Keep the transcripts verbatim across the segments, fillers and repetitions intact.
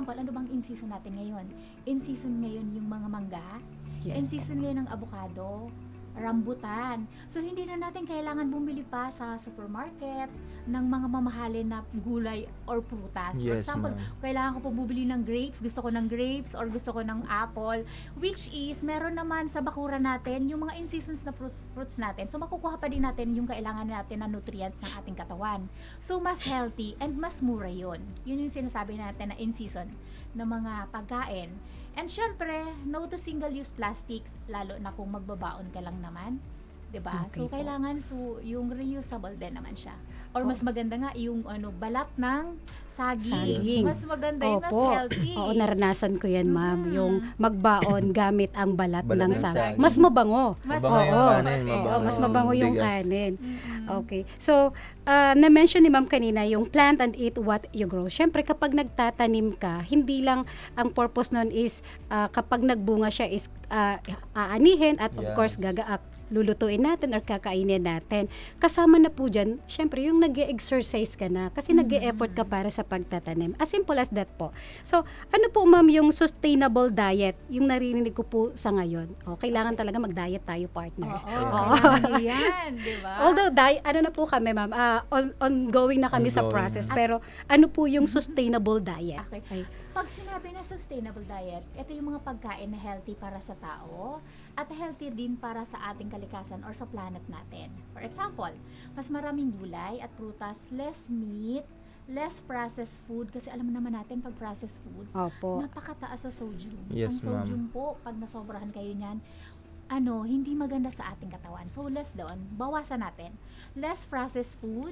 example, ano bang in-season natin ngayon? In-season ngayon yung mga mangga, Yes. in-season ngayon ng avocado, rambutan. So, hindi na natin kailangan bumili pa sa supermarket ng mga mamahalin na gulay or prutas. For Yes, example, ma'am. kailangan ko po bumili ng grapes, gusto ko ng grapes or gusto ko ng apple, which is meron naman sa bakuran natin yung mga in-seasons na fruits, fruits natin. So makukuha pa din natin yung kailangan natin na nutrients ng ating katawan. So mas healthy and mas mura yun. Yun yung sinasabi natin na in-season ng mga pagkain. And syempre, no to single-use plastics, lalo na kung magbabaon ka lang naman. 'Di ba? Okay So po. kailangan so yung reusable din naman siya. Or Oh. mas maganda nga yung ano balat ng saging. Saging. Mas maganda yun, mas Opo. healthy. Oo, naranasan ko yan, ma'am. Mm. Yung magbaon gamit ang balat, Balat ng ng saging. saging. Mas mabango. Mas Mabango yung Oo. kanin, Oo, mabango Oo, mas yung mabango yung bigas. kanin. Mm-mm. Okay. So, uh, na-mention ni ma'am kanina yung plant and eat what you grow. Siyempre, kapag nagtatanim ka, hindi lang ang purpose nun is uh, kapag nagbunga siya is uh, aanihin at of Yeah. course gaga uh, lulutuin natin or kakainin natin. Kasama na po dyan, syempre, yung nag exercise ka na kasi Mm. nag effort ka para sa pagtatanim. As simple as that po. So, ano po ma'am yung sustainable diet? Yung narinig ko po sa ngayon. O, kailangan talaga mag-diet tayo, partner. Oo, Oo. kailangan yan, di ba? Although, di, ano na po kami, ma'am, ah, on, ongoing na kami sa Ongoing. process. Pero, ano po yung sustainable diet? Okay. Ay, Pag sinabi na sustainable diet, ito yung mga pagkain na healthy para sa tao at healthy din para sa ating kalikasan or sa planet natin. For example, mas maraming gulay at prutas, less meat, less processed food kasi alam naman natin pag processed foods, opo. napakataas sa sodium. Yes, Ang sodium po, pag nasobrahan kayo niyan, ano, hindi maganda sa ating katawan. So, less doon. Bawasan natin. Less processed food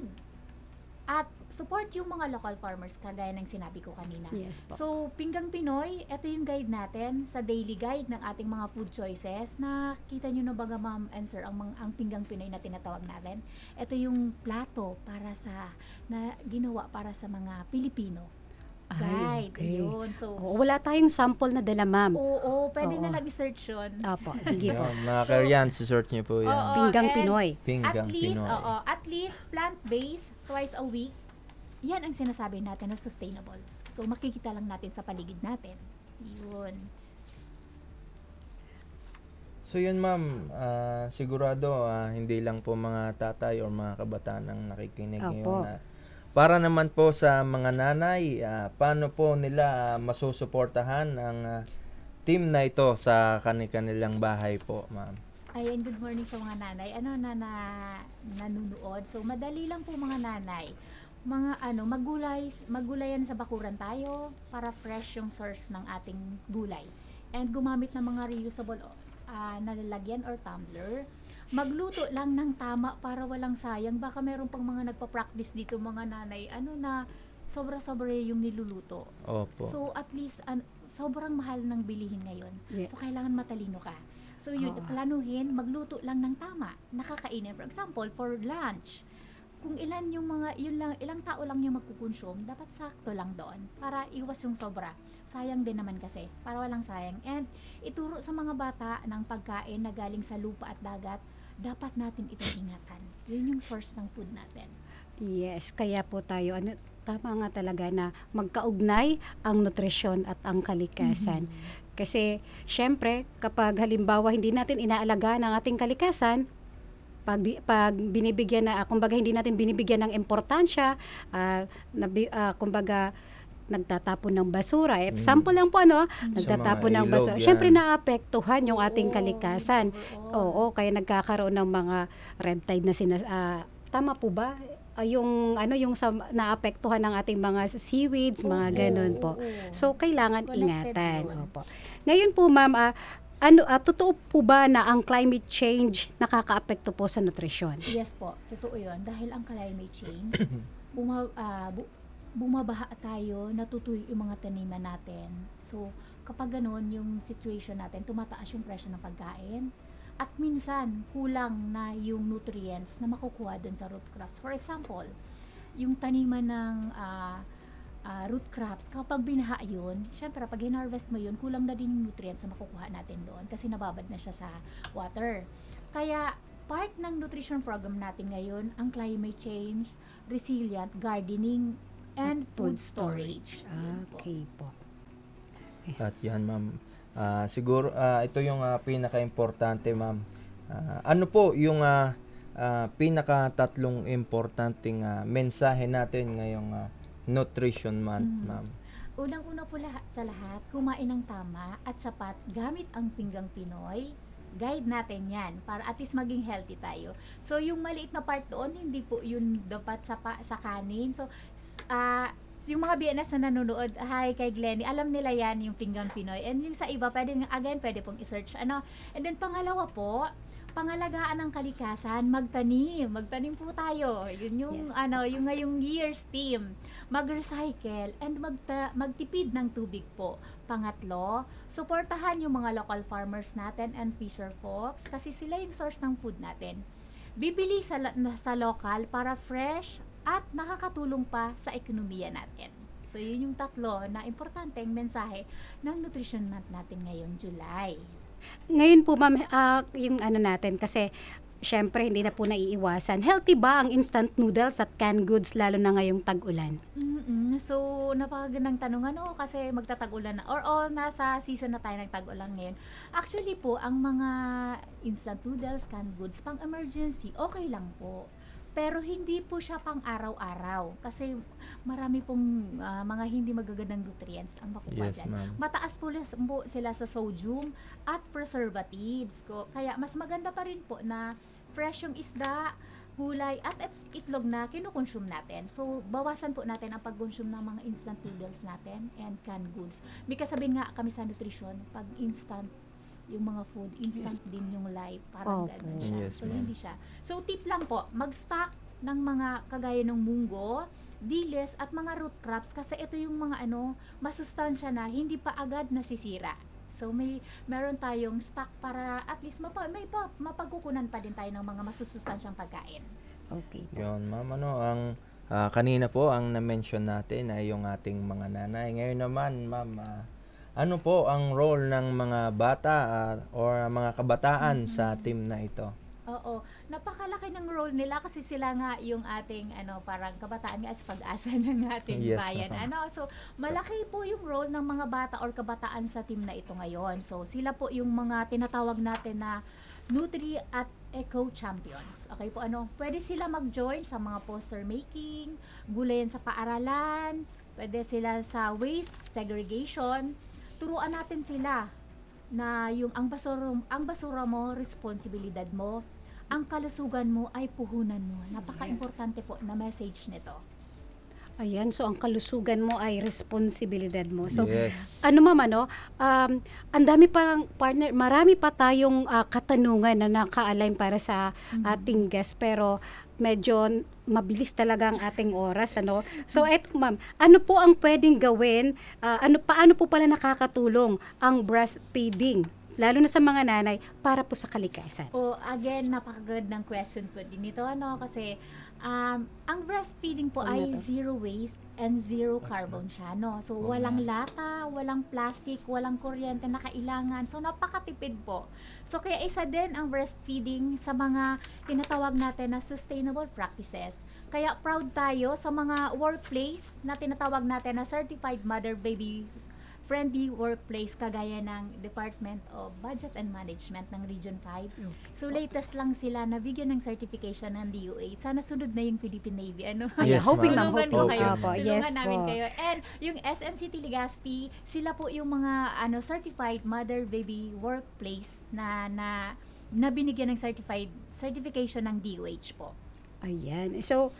at support yung mga local farmers kagaya ng sinabi ko kanina. Yes po. So, Pinggang Pinoy, ito yung guide natin sa daily guide ng ating mga food choices. Na kita nyo na baga ma'am and sir ang, mga- ang Pinggang Pinoy na tinatawag natin. Ito yung plato para sa, na ginawa para sa mga Pilipino. Ay, Guide, okay. yun. So, Oo, wala tayong sample na dala, ma'am. oo, pwede Oo. na lang i-search yun. Opo, sige po. Yeah, mga So- Korean, search niyo po yan. Oo. Pinggang and- Pinoy. Pinggang at least, Pinoy. oo, at least plant-based twice a week. Yan ang sinasabi natin na sustainable. So makikita lang natin sa paligid natin. Yun. So yun ma'am, ah, sigurado ah, hindi lang po mga tatay or mga kabataan ang nakikinig Opo. ngayon. ah. Para naman po sa mga nanay, ah, paano po nila ah, masusuportahan ang ah, team na ito sa kanilang bahay po, ma'am? Ayan, good morning sa mga nanay. Ano na, na nanunood. So madali lang po mga nanay. Mga ano, magulay, magulayan sa bakuran tayo para fresh yung source ng ating gulay. And gumamit ng mga reusable ah, na lalagyan or tumbler. Magluto lang ng tama para walang sayang. Baka meron pang mga nagpa-practice dito mga nanay. Ano na sobra-sobra yung niluluto. Opo. So at least an, sobrang mahal ng bilihin ngayon. Yes. So kailangan matalino ka. So yun, Oo. planuhin, magluto lang ng tama. Nakakainin. For example, for lunch, kung ilan yung mga, yun lang, ilang tao lang yung magkukonsume, dapat sakto lang doon para iwas yung sobra. Sayang din naman kasi, para walang sayang. And ituro sa mga bata ng pagkain na galing sa lupa at dagat, dapat natin itong ingatan. Yun yung source ng food natin. Yes, kaya po tayo, ano, tama nga talaga na magkaugnay ang nutrisyon at ang kalikasan. Kasi, syempre, kapag halimbawa hindi natin inaalagaan ang ating kalikasan, pag, di- pag binibigyan na, ah, kumbaga hindi natin binibigyan ng importansya, ah, nabi, ah, kumbaga, nagtatapon ng basura. Eh, Mm. sample lang po, ano, Sa nagtatapon mga ng ilog basura. yan. Syempre, naapektuhan yung ating Oo, kalikasan. overall. Oo, kaya nagkakaroon ng mga red tide na sinas... ah, tama po ba? Ah, yung ano yung sa, naapektuhan ng ating mga seaweeds, mga Oo, ganun po. oo. So kailangan Connected ingatan. yun. Opo. Ngayon po ma'am, ah, ano ah, totoo po ba na ang climate change nakakaapekto po sa nutrisyon? Yes po, totoo yun. Dahil ang climate change, buma, ah, bu- bumabaha tayo, natutuyo yung mga taniman natin. So, kapag ganun yung situation natin, tumataas yung presyo ng pagkain. At minsan, kulang na yung nutrients na makukuha dun sa root crops. For example, yung taniman ng ah, ah, root crops, kapag binaha yun, syempre, pag hinarvest mo yun, kulang na din yung nutrients na makukuha natin doon kasi nababad na siya sa water. Kaya, part ng nutrition program natin ngayon, ang climate change, resilient gardening, and food storage. Yun po. Okay po. At yan, ma'am. Ah, siguro, ah, ito yung ah, pinaka-importante, ma'am. Ah, ano po yung ah, ah, pinaka-tatlong importanteng ah, mensahe natin ngayong ah, Nutrition Month, Mm. ma'am? Unang-una po lahat sa lahat, kumain ng tama at sapat gamit ang pinggang Pinoy. Guide natin yan para at least maging healthy tayo. So, yung maliit na part doon, hindi po yun dapat sa, pa, sa kanin. So, s- ah, yung mga B N S na nanonood, hi kay Glenny, alam nila yan yung pinggang Pinoy. And yung sa iba, pwede nga, again, pwede pong isearch. Ano. And then, pangalawa po, pangalagaan ng kalikasan, magtanim. Magtanim po tayo. Yun yung, Yes po. ano, yung ngayong year's theme, mag-recycle and magta- magtipid ng tubig po. Pangatlo, suportahan yung mga local farmers natin and fisher folks kasi sila yung source ng food natin. Bibili sa, la- na- sa local para fresh at nakakatulong pa sa ekonomiya natin. So, yun yung tatlo na importanteng mensahe ng Nutrition Month natin ngayon, July. Ngayon po ma'am, ah, yung ano natin kasi syempre hindi na po naiiwasan. Healthy ba ang instant noodles at canned goods lalo na ngayong tag-ulan? Mm. So, napakagandang tanong ano kasi magtatag-ulan na or oh, nasa season na tayo ng tag-ulan ngayon. Actually po, ang mga instant noodles, canned goods, pang emergency, okay lang po. Pero hindi po siya pang araw-araw kasi marami pong ah, mga hindi magagandang nutrients ang makukuha Yes, dyan. ma'am. Mataas po lis- po sila sa sodium at preservatives ko. Kaya mas maganda pa rin po na fresh yung isda, gulay at, at itlog na kinukonsume natin. So, bawasan po natin ang pag-consume ng mga instant noodles natin and canned goods. May kasabihin nga kami sa nutrition, pag instant yung mga food, instant din yung life. Parang Opo. ganun siya. Yes, so, ma'am. hindi siya. So, tip lang po, mag-stock ng mga kagaya ng munggo, dilis, at mga root crops kasi ito yung mga ano, masustansya na hindi pa agad nasisira. So, may meron tayong stock para at least mapa, may pa, mapagkukunan pa din tayo ng mga masusustansyang pagkain. Okay po. Yun, ma'am. Ano, ang ah, kanina po, ang na-mention natin ay yung ating mga nanay. Ngayon naman, ma'am, ah, ano po ang role ng mga bata ah, or mga kabataan sa team na ito? Oo, napakalaki ng role nila kasi sila nga yung ating ano parang kabataan nga as pag-asa ng ating Yes, bayan. ma'am. Ano, so malaki po yung role ng mga bata or kabataan sa team na ito ngayon. So sila po yung mga tinatawag natin na Nutri at Eco Champions. Okay po, ano, pwede sila mag-join sa mga poster making, gulayan sa paaralan, pwede sila sa waste segregation. Turuan natin sila na yung ang basura, ang basura mo, responsibilidad mo, ang kalusugan mo ay puhunan mo. Napaka-importante po na message nito. Ayan, so ang kalusugan mo ay responsibilidad mo. So, yes. ano ma'am, ano, um, ang dami pang partner, marami pa tayong ah, katanungan na naka-align para sa ating guest, pero medyo mabilis talaga ang ating oras, ano. So, eto ma'am, ano po ang pwedeng gawin, ah, ano, paano po pala nakakatulong ang breastfeeding, lalo na sa mga nanay, para po sa kalikasan? O again, napaka-good ng question po din ito, ano, kasi um, ang breastfeeding po Ano ay na to? zero waste and zero That's carbon siya, no? So, Oo walang nga. lata, walang plastic, walang kuryente na kailangan. So, napakatipid po. So, kaya isa din ang breastfeeding sa mga tinatawag natin na sustainable practices. Kaya proud tayo sa mga workplace na tinatawag natin na Certified Mother-Baby Friendly Workplace kagaya ng Department of Budget and Management ng Region five. So latest lang sila nabigyan ng certification ng D O A. Sana sunod na yung Philippine Navy. Ano? Ayan, Yes, hoping ma'am. ma'am, Tulungan hoping. ko kayo. Opo, Tulungan yes namin po. kayo. And yung S M C Telegasti, sila po yung mga ano certified mother baby workplace na na na binigyan ng certified certification ng D O H po. Ayan, so,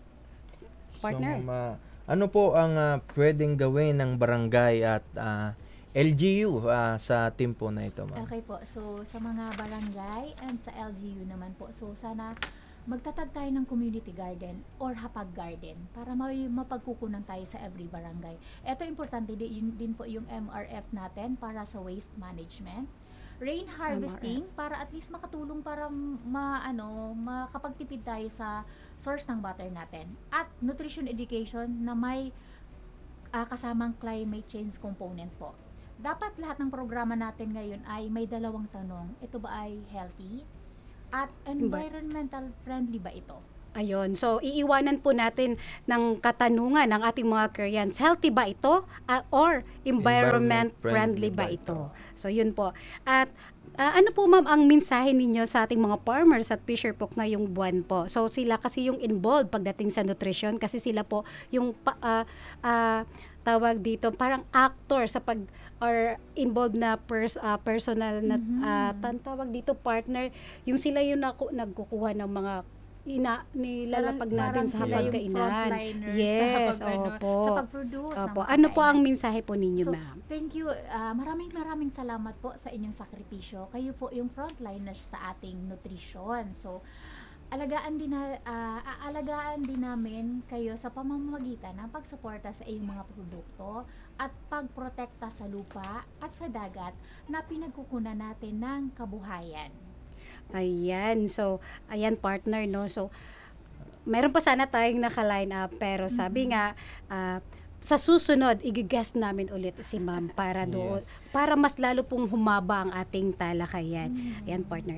partner. So, ma'am, ah, ano po ang ah, pwedeng gawin ng barangay at ah, L G U ah, sa team po na ito, ma'am? Okay po. So, sa mga barangay and sa L G U naman po. So, sana magtatag tayo ng community garden or hapag garden para may mapagkukunan tayo sa every barangay. Ito importante din, yun din po yung M R F natin para sa waste management. Rain harvesting para at least makatulong para ma ano makapagtipid tayo sa source ng water natin. At nutrition education na may ah, kasamang climate change component po. Dapat lahat ng programa natin ngayon ay may dalawang tanong. Ito ba ay healthy? At environmental friendly ba ito? Ayun. So, iiwanan po natin ng katanungan ng ating mga Koreans, healthy ba ito? Ah, or environment, Environment friendly friendly ba ba ito? So, yun po. At ah, ano po ma'am ang mensahe ninyo sa ating mga farmers at fisher po ngayong buwan po? So, sila kasi yung involved pagdating sa nutrition kasi sila po yung pa, ah, ah, tawag dito, parang actor sa pag or involved na pers, ah, personal na Mhm. ah, tan- tawag dito partner, yung sila yung naku, nagkukuha ng mga ina nilalapag Sarang- natin parang sa sila yung hapagkainan. frontliners Yes, sa pag, ano, opo. sa pag-produce ng Opo. mga Ano po ang kakainan. mensahe po ninyo, So, ma'am? thank you. Ah, maraming maraming salamat po sa inyong sakripisyo. Kayo po yung frontliners sa ating nutrition. So, alagaan din na ah, aalagaan din namin kayo sa pamamagitan ng pagsuporta sa iyong mga produkto at pagprotekta sa lupa at sa dagat na pinagkukunan natin ng kabuhayan. Ayan. So, ayan partner, no? So, meron pa sana tayong naka-line up pero sabi nga ah, sa susunod i-guest namin ulit si ma'am para doon Yes. para mas lalo pong humaba ang ating talakayan. Ayan partner.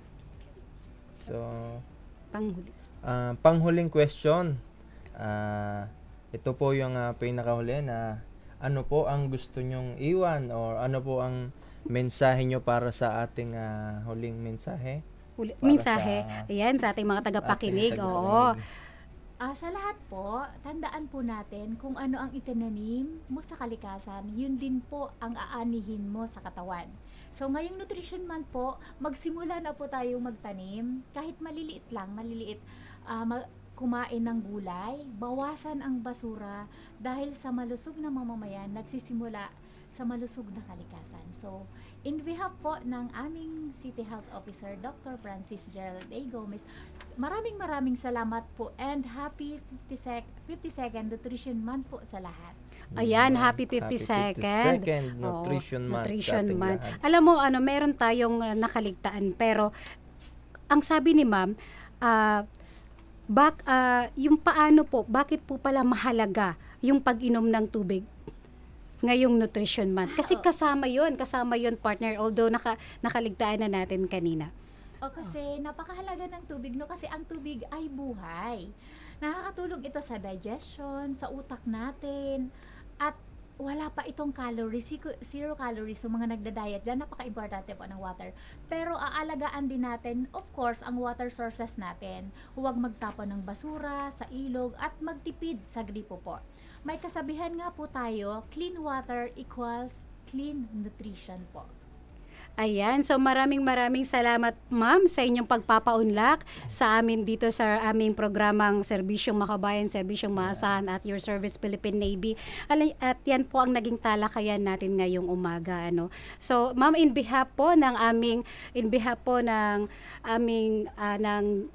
So, Panghuli. ah, panghuling question. Ah, ito po yung ah, pinakahuli na ano po ang gusto nyong iwan or ano po ang mensahe nyo para sa ating ah, huling mensahe? Huli, Para mensahe. sa Ayan sa ating mga tagapakinig. ating Oo. tagapakinig. Ah, sa lahat po, tandaan po natin kung ano ang itinanim mo sa kalikasan, yun din po ang aanihin mo sa katawan. So ngayong Nutrition Month po, magsimula na po tayong magtanim, kahit maliliit lang, maliliit, ah, ma- kumain ng gulay, bawasan ang basura dahil sa malusog na mamamayan, nagsisimula sa malusog na kalikasan. So, in behalf po ng aming City Health Officer, Doctor Francis Gerald A. Gomez, maraming maraming salamat po and happy fifty-second Nutrition Month po sa lahat. Ayan, Yan. happy fifty-second. fifty-second Oo, Nutrition Month. Nutrition sa ating Month. lahat. Alam mo, ano, meron tayong uh, nakaligtaan pero ang sabi ni ma'am, ah, bak, ah, yung paano po, bakit po pala mahalaga yung pag-inom ng tubig ngayong Nutrition Month? Kasi Oo. kasama yon kasama yon partner, although naka, nakaligtaan na natin kanina. O kasi napakahalaga ng tubig, no? Kasi ang tubig ay buhay. Nakakatulong ito sa digestion, sa utak natin, at wala pa itong calories, zero- zero calories. So mga nagda-diet dyan, napaka-importante po ng water. Pero aalagaan din natin, of course, ang water sources natin. Huwag magtapon ng basura sa ilog at magtipid sa gripo po. May kasabihan nga po tayo, clean water equals clean nutrition po. Ayan, so maraming maraming salamat ma'am sa inyong pagpapaunlak sa amin dito sa aming programang Serbisyong Makabayan, Serbisyong Maasahan at Your Service Philippine Navy. Ala- At yan po ang naging talakayan natin ngayong umaga. Ano. So ma'am, in behalf po ng aming, in behalf po ng aming, ah, ng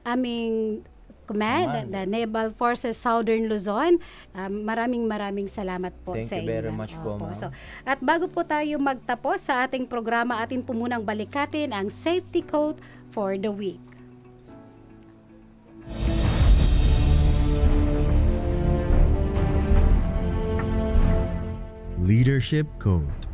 aming Command, Command. the Naval Forces Southern Luzon. Um, maraming maraming salamat po Thank sa you inyo. very much po, Opo. ma'am. So, at bago po tayo magtapos sa ating programa, atin po munang balikatin ang safety code for the week. Leadership Code.